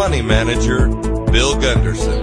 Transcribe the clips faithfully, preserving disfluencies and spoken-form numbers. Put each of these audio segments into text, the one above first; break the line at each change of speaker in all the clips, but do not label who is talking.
money manager, Bill Gunderson.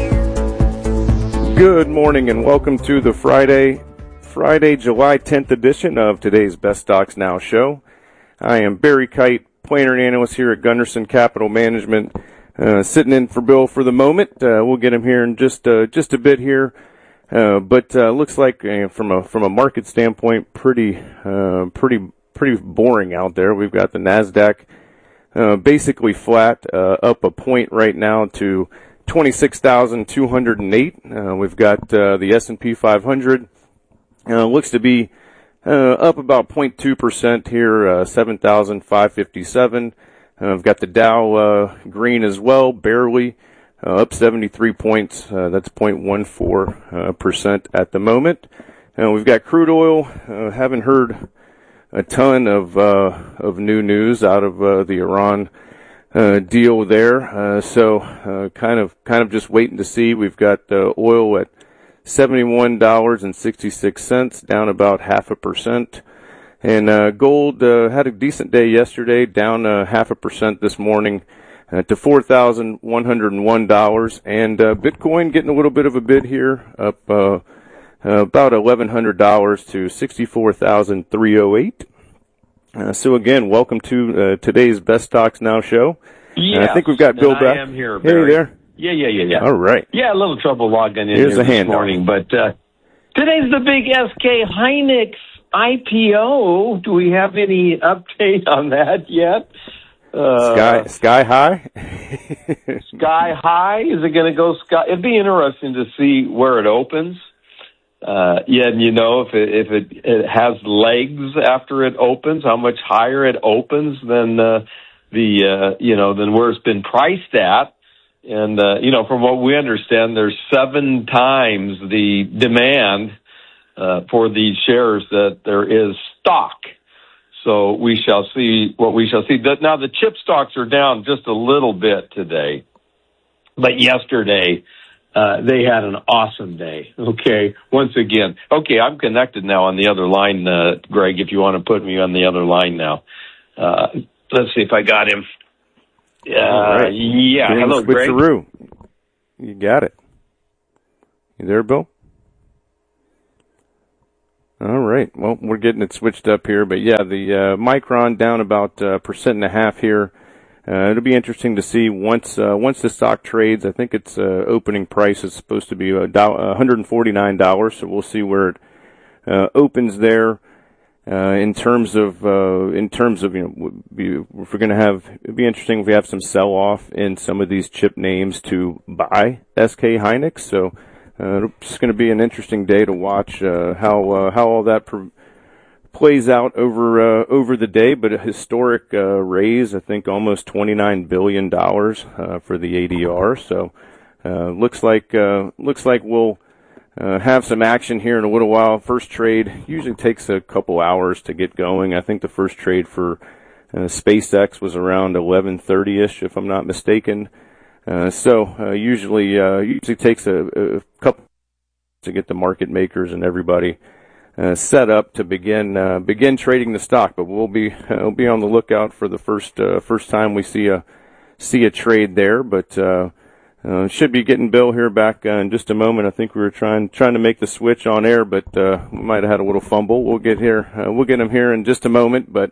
Good morning and welcome to the Friday, Friday, July tenth edition of today's Best Stocks Now show. I am Barry Kite, planner and analyst here at Gunderson Capital Management, uh, sitting in for Bill for the moment. Uh, we'll get him here in just uh, just a bit here, uh, but uh, looks like uh, from a from a market standpoint, pretty uh, pretty pretty boring out there. We've got the Nasdaq uh, basically flat, uh, up a point right now to twenty-six thousand two hundred eight. Uh, we've got uh, the S and P five hundred. Uh, looks to be uh, up about zero point two percent here, uh, seven thousand five hundred fifty-seven. Uh, we've got the Dow uh, green as well, barely uh, up seventy-three points. Uh, that's zero point one four percent uh, at the moment. Uh, we've got crude oil. Uh, haven't heard a ton of uh, of new news out of uh, the Iran Uh, deal there, uh, so uh, kind of kind of just waiting to see. We've got uh, oil at seventy-one dollars and sixty-six cents, down about half a percent, and uh, gold uh, had a decent day yesterday, down uh, half a percent this morning uh, to four thousand one hundred one dollars, and uh, Bitcoin getting a little bit of a bid here, up uh, uh, about eleven hundred dollars to sixty-four thousand three hundred eight. Uh, so again, welcome to uh, today's Best Stocks Now show.
Yeah,
uh, I think we've got Bill back.
I am here, Barry.
Hey there.
Yeah, yeah, yeah, yeah.
All right.
Yeah, a little trouble logging in
Here's
here
a
this
hand
morning, but uh, today's the big S K Hynix I P O. Do we have any update on that yet? Uh,
sky, sky high.
Sky high? Is it going to go sky? It'd be interesting to see where it opens. Uh, yeah, and you know, if it, if it, it has legs after it opens, how much higher it opens than, uh, the, uh, you know, than where it's been priced at. And, uh, you know, from what we understand, there's seven times the demand, uh, for these shares that there is stock. So we shall see what we shall see. Now the chip stocks are down just a little bit today, but yesterday, Uh, they had an awesome day, okay, once again. Okay, I'm connected now on the other line, uh, Greg, if you want to put me on the other line now. Uh, let's see if I got him. Uh, right. Yeah,
Doing
hello, Greg.
Switcheroo. You got it. You there, Bill? All right, well, we're getting it switched up here, but yeah, the uh, Micron down about a uh, percent and a half here. Uh, it'll be interesting to see once uh, once the stock trades. I think its uh, opening price is supposed to be a do- one hundred forty-nine dollars, so we'll see where it uh, opens there. Uh, in terms of uh, in terms of you know, if we're going to have, it'd be interesting if we have some sell off in some of these chip names to buy S K Hynix. So uh, it's going to be an interesting day to watch uh, how uh, how all that Pro- plays out over uh, over the day, but a historic uh, raise, I think almost twenty-nine billion dollars uh, for the A D R. So uh, looks like uh, looks like we'll uh, have some action here in a little while. First trade usually takes a couple hours to get going. I think the first trade for uh, SpaceX was around eleven thirty-ish, if I'm not mistaken. Uh, so uh, usually uh, usually takes a, a couple to get the market makers and everybody Uh, set up to begin uh, begin trading the stock, but we'll be uh, we'll be on the lookout for the first uh, first time we see a see a trade there. But uh, uh, should be getting Bill here back uh, in just a moment. I think we were trying trying to make the switch on air, but uh, we might have had a little fumble. We'll get here uh, we'll get him here in just a moment. But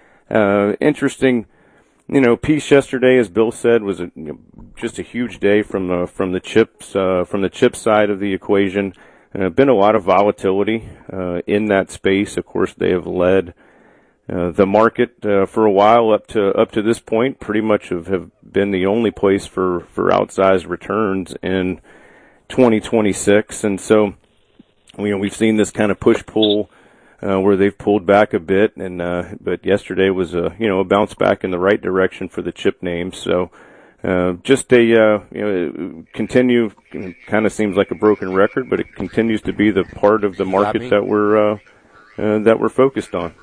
uh, interesting, you know, piece yesterday, as Bill said, was a, you know, just a huge day from the from the chips uh, from the chip side of the equation. Uh, been a lot of volatility uh, in that space. Of course, they have led uh, the market uh, for a while up to up to this point. Pretty much have, have been the only place for, for outsized returns in twenty twenty-six, and so you know we've seen this kind of push pull uh, where they've pulled back a bit, and uh, but yesterday was a you know a bounce back in the right direction for the chip names. So. Uh, just a, uh, you know, continue, kind of seems like a broken record, but it continues to be the part of the market that we're, uh, uh, that we're focused on.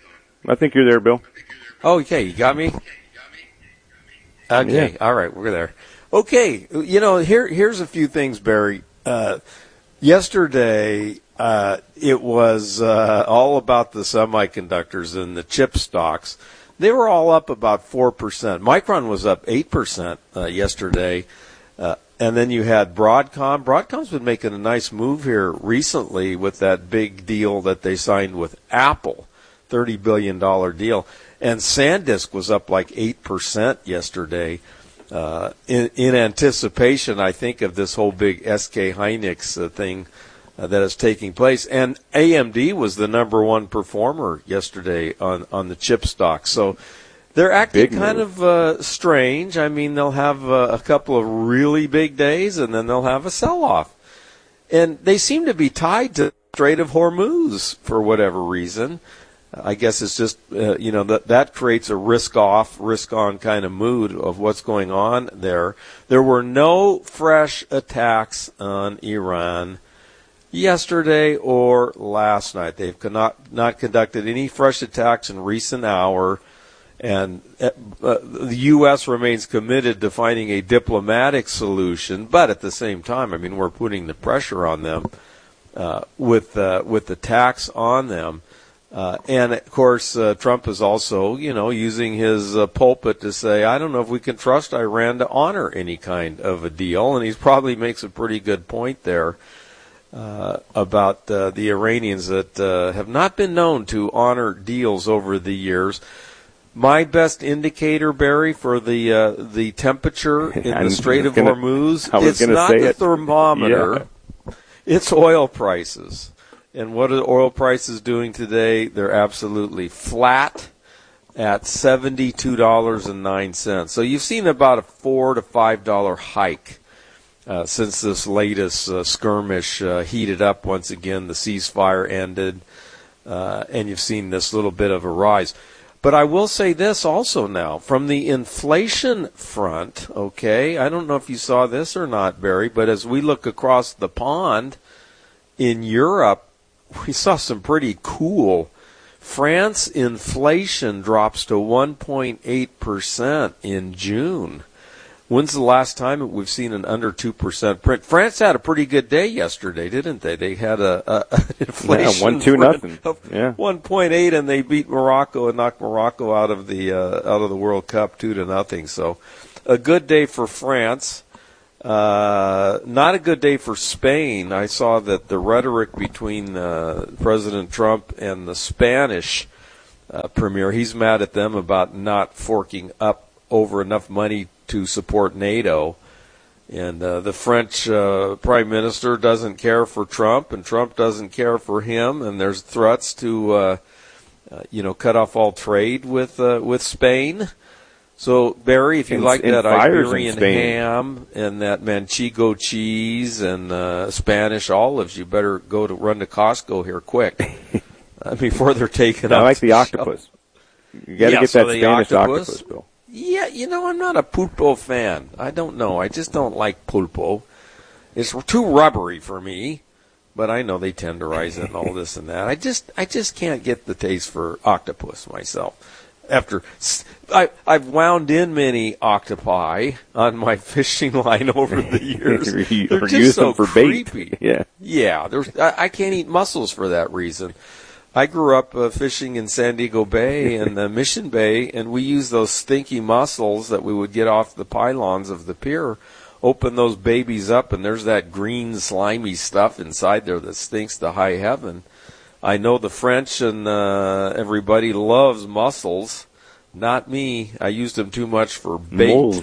I think you're there, Bill.
Oh, okay. You got me? Okay. Yeah. All right. We're there. Okay. You know, here, here's a few things, Barry. Uh, yesterday, uh, it was, uh, all about the semiconductors and the chip stocks. they were all up about four percent. Micron was up eight percent uh, yesterday. Uh, and then you had Broadcom. Broadcom's been making a nice move here recently with that big deal that they signed with Apple, thirty billion dollars deal. And SanDisk was up like eight percent yesterday uh, in, in anticipation, I think, of this whole big S K Hynix uh, thing uh, that is taking place. And A M D was the number one performer yesterday on, on the chip stock. So they're acting big kind move. of uh, strange. I mean, they'll have uh, a couple of really big days, and then they'll have a sell-off. And they seem to be tied to the Strait of Hormuz for whatever reason. I guess it's just, uh, you know, that that creates a risk-off, risk-on kind of mood of what's going on there. There were no fresh attacks on Iran yesterday or last night. They've not, not conducted any fresh attacks in recent hour. And uh, the U S remains committed to finding a diplomatic solution, but at the same time, I mean, we're putting the pressure on them uh, with uh, with the tax on them. Uh, and of course, uh, Trump is also, you know, using his uh, pulpit to say, I don't know if we can trust Iran to honor any kind of a deal, and he probably makes a pretty good point there uh, about uh, the Iranians that uh, have not been known to honor deals over the years. My best indicator, Barry, for the uh, the temperature in the Strait of gonna, Hormuz, it's not the it. thermometer, yeah. It's oil prices. And what are the oil prices doing today? They're absolutely flat at seventy-two dollars and nine cents. So you've seen about a four to five dollar hike uh, since this latest uh, skirmish uh, heated up once again. The ceasefire ended, uh, and you've seen this little bit of a rise. But I will say this also now, from the inflation front, okay, I don't know if you saw this or not, Barry, but as we look across the pond in Europe, we saw some pretty cool. France inflation drops to one point eight percent in June. When's the last time we've seen an under two percent print? France had a pretty good day yesterday, didn't they? They had a, a, a inflation
yeah, one two nothing.
Of
yeah.
one point eight, and they beat Morocco and knocked Morocco out of the uh, out of the World Cup two to nothing. So, a good day for France. Uh, not a good day for Spain. I saw that the rhetoric between uh, President Trump and the Spanish uh, premier, he's mad at them about not forking up over enough money to support NATO. And uh, the French uh, prime minister doesn't care for Trump, and Trump doesn't care for him. And there's threats to, uh, uh, you know, cut off all trade with uh, with Spain. So, Barry, if you
and,
like
and
that Iberian ham and that Manchego cheese and uh, Spanish olives, you better go to run to Costco here quick uh, before they're taken
I
out.
I like the octopus. You got to
yeah,
get
so
that Spanish octopus, octopus, Bill.
Yeah, you know, I'm not a pulpo fan. I don't know. I just don't like pulpo. It's too rubbery for me. But I know they tenderize it and all this and that. I just, I just can't get the taste for octopus myself. After I, I've wound in many octopi on my fishing line over the years. They're
or
just
use
so
them for
creepy.
bait. Yeah,
yeah. There's, I, I can't eat mussels for that reason. I grew up uh, fishing in San Diego Bay and uh, Mission Bay, and we used those stinky mussels that we would get off the pylons of the pier. Open those babies up, and there's that green, slimy stuff inside there that stinks to high heaven. I know the French and uh, everybody loves mussels. Not me. I used them too much for bait.
Mold.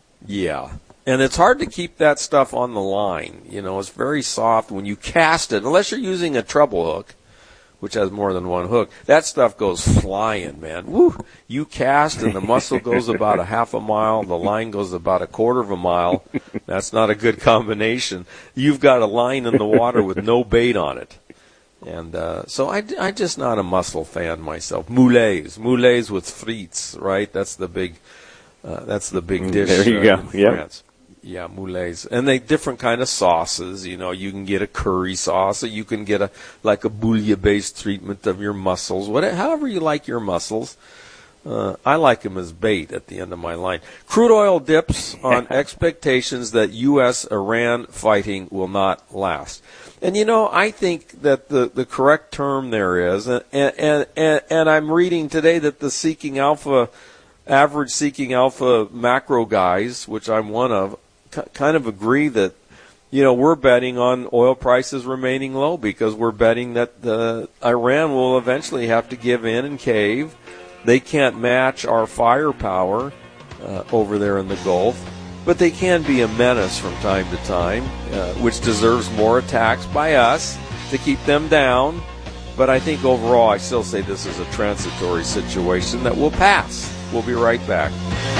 Yeah. And it's hard to keep that stuff on the line. You know, it's very soft when you cast it, unless you're using a treble hook, which has more than one hook. That stuff goes flying, man. Woo! You cast and the mussel goes about a half a mile. The line goes about a quarter of a mile. That's not a good combination. You've got a line in the water with no bait on it. And uh, so I, I'm just not a mussel fan myself. Moulets, moulets with frites, right? That's the big, uh, that's the big dish.
There you
uh,
go.
In
yep.
France. Yeah, moulets, and they different kind of sauces. You know, you can get a curry sauce, or you can get a like a bouillon-based treatment of your mussels. Whatever, however you like your mussels. Uh, I like him as bait at the end of my line. Crude oil dips on expectations that U S Iran fighting will not last. And, you know, I think that the, the correct term there is, and, and, and, and I'm reading today that the Seeking Alpha, average Seeking Alpha macro guys, which I'm one of, c- kind of agree that, you know, we're betting on oil prices remaining low because we're betting that the Iran will eventually have to give in and cave. They can't match our firepower uh, over there in the Gulf, but they can be a menace from time to time, uh, which deserves more attacks by us to keep them down. But I think overall, I still say this is a transitory situation that will pass. We'll be right back.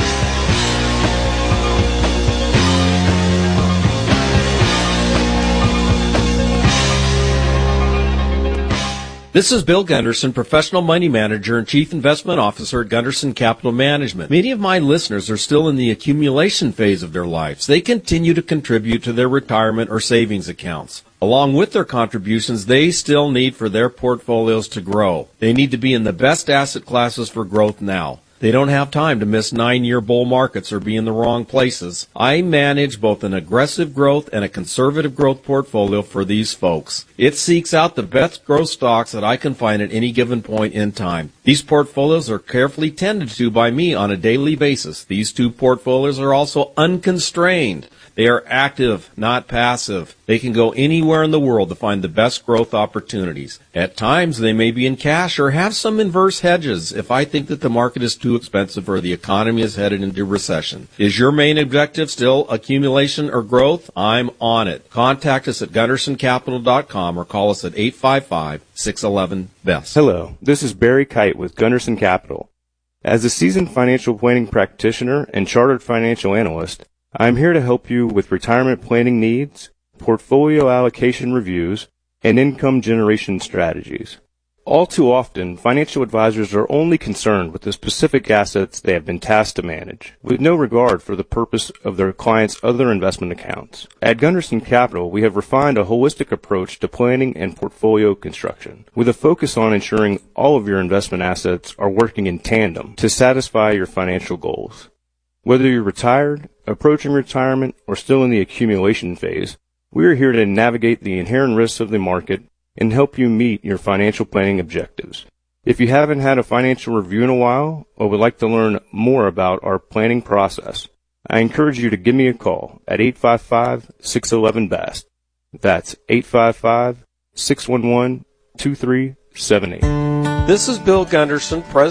This is Bill Gunderson, professional money manager and chief investment officer at Gunderson Capital Management. Many of my listeners are still in the accumulation phase of their lives. They continue to contribute to their retirement or savings accounts. Along with their contributions, they still need for their portfolios to grow. They need to be in the best asset classes for growth now. They don't have time to miss nine-year bull markets or be in the wrong places. I manage both an aggressive growth and a conservative growth portfolio for these folks. It seeks out the best growth stocks that I can find at any given point in time. These portfolios are carefully tended to by me on a daily basis. These two portfolios are also unconstrained. They are active, not passive. They can go anywhere in the world to find the best growth opportunities. At times, they may be in cash or have some inverse hedges if I think that the market is too expensive or the economy is headed into recession. Is your main objective still accumulation or growth? I'm on it. Contact us at gunderson capital dot com or call us at eight five five, six one one, B E S T.
Hello, this is Barry Kite with Gunderson Capital. As a seasoned financial planning practitioner and chartered financial analyst, I'm here to help you with retirement planning needs, portfolio allocation reviews, and income generation strategies. All too often, financial advisors are only concerned with the specific assets they have been tasked to manage, with no regard for the purpose of their clients' other investment accounts. At Gunderson Capital, we have refined a holistic approach to planning and portfolio construction, with a focus on ensuring all of your investment assets are working in tandem to satisfy your financial goals. Whether you're retired, approaching retirement, or still in the accumulation phase, we are here to navigate the inherent risks of the market and help you meet your financial planning objectives. If you haven't had a financial review in a while or would like to learn more about our planning process, I encourage you to give me a call at eight five five, six one one, B A S T. That's eight five five, six one one, two three seven eight.
This is Bill Gunderson, President